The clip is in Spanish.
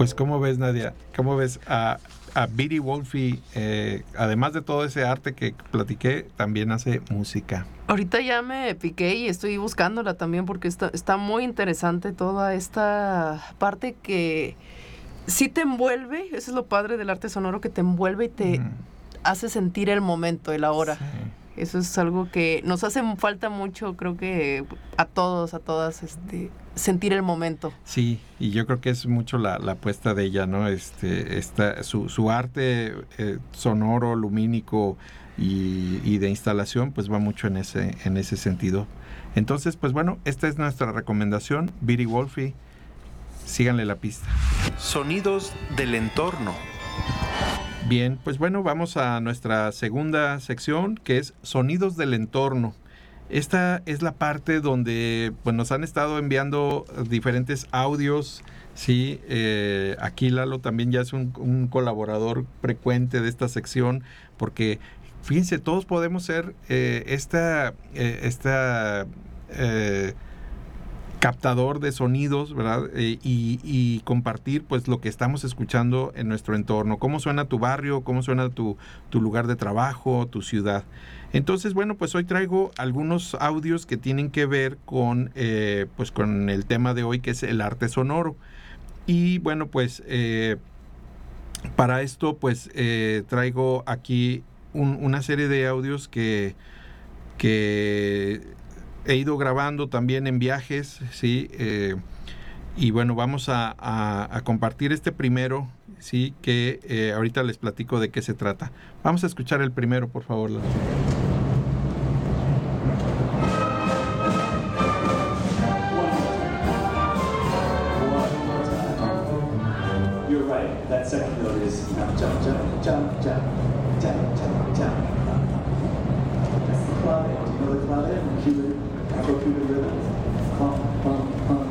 Pues, ¿cómo ves, Nadia? ¿Cómo ves a Bitty Wolfe? Además de todo ese arte que platiqué, también hace música. Ahorita ya me piqué y estoy buscándola también porque está muy interesante toda esta parte que sí te envuelve. Eso es lo padre del arte sonoro, que te envuelve y te hace sentir el momento, el ahora. Sí. Eso es algo que nos hace falta mucho, creo que a todos, a todas, sentir el momento. Sí, y yo creo que es mucho la apuesta de ella, ¿no? Su arte sonoro, lumínico y de instalación, pues va mucho en ese sentido. Entonces, pues bueno, esta es nuestra recomendación, Bitty Wolfe. Síganle la pista. Sonidos del entorno. Bien, pues bueno, vamos a nuestra segunda sección, que es Sonidos del entorno. Esta es la parte donde pues, nos han estado enviando diferentes audios. Sí, aquí Lalo también ya es un colaborador frecuente de esta sección, porque fíjense, todos podemos ser captador de sonidos, ¿verdad? Y compartir pues lo que estamos escuchando en nuestro entorno. Cómo suena tu barrio, cómo suena tu lugar de trabajo, tu ciudad. Entonces, bueno, pues hoy traigo algunos audios que tienen que ver con el tema de hoy, que es el arte sonoro. Y bueno, pues para esto pues traigo aquí una serie de audios que he ido grabando también en viajes, ¿sí? Y bueno, vamos a compartir este primero, ¿sí? Que ahorita les platico de qué se trata. Vamos a escuchar el primero, por favor. You're right, that second note is jump, jump, jump, jump, jump, jump, jump. That's the clave. Do you know the clave? Cuban, Afro-Cuban rhythm. Pump, pump, pump.